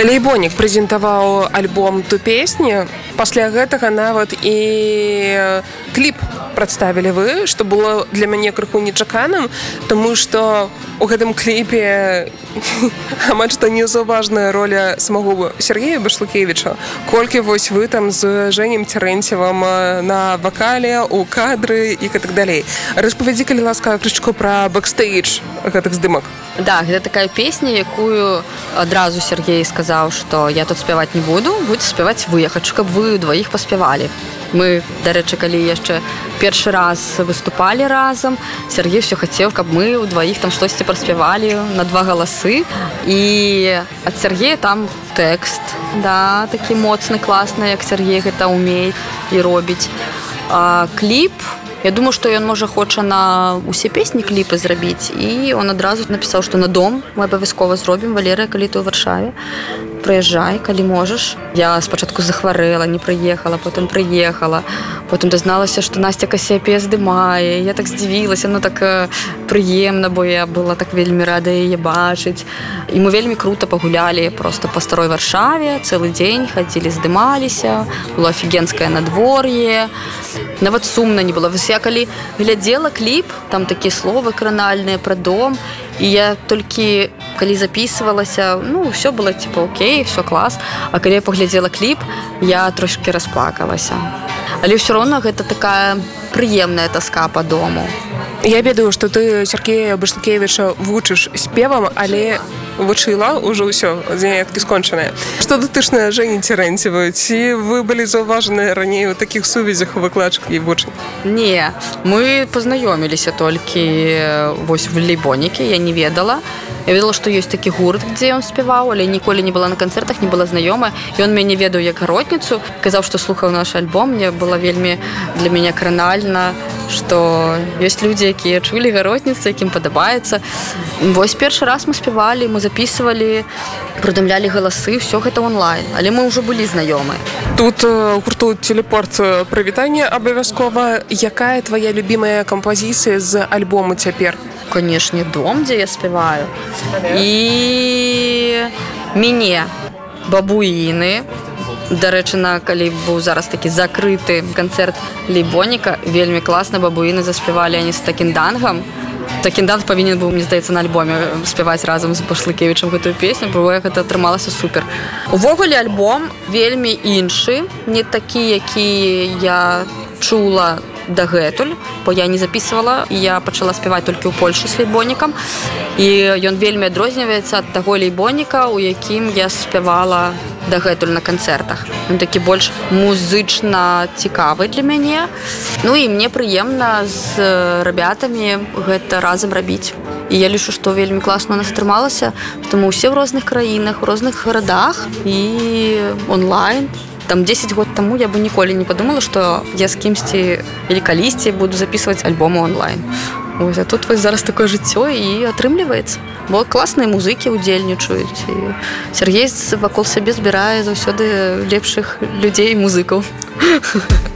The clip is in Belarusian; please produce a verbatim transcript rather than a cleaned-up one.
Лейбонік прэзентаваў альбом «Ту песні». Пасля гэтага нават і кліп прадставілі вы, што было для мяне крыху нечаканым, тому што у гэтым кліпе амаль што незаўважная роля самого Сергея Башлыкевіча. Колькі вось вы там з Жэнем Церэнцевым на вакале, у кадры і так далей. Распавядзі, калі ласка, крышку пра бэкстэйдж гэтых здымак. Да, гэта такая песня, якую адразу Сергей сказаў, што я тут спяваць не буду, будзе спяваць вы, я хачу, каб вы дваіх паспявалі. Мы, дарэчы, калі яшчэ першы раз выступалі разам, Сергей ўсё хацеў, каб мы ўдваіх там штосьці праспявалі на два галасы. І ад Сергея там тэкст, да, такі моцны, класны, як Сергей гэта ўмее і робіць. А кліп, я думаю, што ён можа хоча на усе песні кліпы зрабіць. І он адразу напісаў, што на дом мы абавязкова зробім. Валерыя, калі ты ў Варшаве, прыязджай, калі можаш. Я спачатку захварэла, не прыехала, потым прыехала. Потым дазналася, што Насця Касіяпія здымае. Я так здзівілася, ну так прыемна, бо я была так вельмі рада яе бачыць. І мы вельмі крута пагулялі проста па старой Варшаве. Цэлы дзень хадзілі, здымаліся. Было афігенскае надвор'е. Нават сумна не было. Я калі глядзела кліп, там такія словы кранальныя пра дом, і я толькі, калі запісвалася, ну, ўсё было, типа, окей, ўсё клас. А калі я паглядзела кліп, я трошкі расплакалася. Але ўсё роўна гэта такая прыемная таска па дому. Я ведаю, што ты Сергея Башлыкевіча вучыш спевам, але вучыла ўжо ўсё, заняткі скончаныя. Што датычна Жэні Церэнцеву, ці вы былі заўважаны раней у такіх сувязях выкладчык і вучань? Не, мы пазнаёміліся толькі вось в Лейбоніке, я не ведала. Я ведала, што ёсць такі гурт, дзе ён спяваў, але ніколі не была на канцэртах, не была знаёмая. Ён мяне ведаў як гаротніцу, казаў, што слухаў наш альбом. Мне было вельмі для мяне кранальна, што ёсць людзі, якія чулі гаротніцу, якім падабаецца. Вось першы раз мы спявалі, мы записывали, прыдумлялі галасы, ўсё гэта онлайн, але мы ўжо былі знаёмы. Тут гурту «Телепорт» прывітанне абавязкова. Якая твоя любимая кампазіцыя з альбому цяпер? Канешне, «Дом», дзе я спяваю. І мяне «Бабуіны». Дарэчы, на калі быў зараз такі закрыты канцэрт Лейбоніка, вельмі класна «Бабуіны» заспявалі они з Такіндангам. Такінданг павінен быў, мне здаецца, на альбоме спяваць разам з Башлыкевічам гэтую песню, бо гэта атрымалася супер. Увогуле альбом вельмі іншы, не такі, які я чула дагэтуль, бо я не записывала, і я пачала спяваць толькі ў Польшы з Лейбонікам. І ён вельмі адрозніваецца ад таго Лейбоніка, у якім я спявала дагэтуль на канцэртах. Ён такі больш музычна цікавы для мяне. Ну і мне прыемна з рабятамі гэта разам рабіць. І я лічу, што вельмі класна у нас атрымалася, таму ўсе ў розных краінах, у розных гарадах і онлайн. Там дзесяць год таму я бы ніколі не падумала, што я з кімсьці или калісьці буду записываць альбомы онлайн. Ось, а тут вось зараз такое жыццё і атрымліваецца. Бо класныя музыкі удзельнічаюць. І Сергей вакол сябе збірае заўсёды лепшых людзей і музыкаў.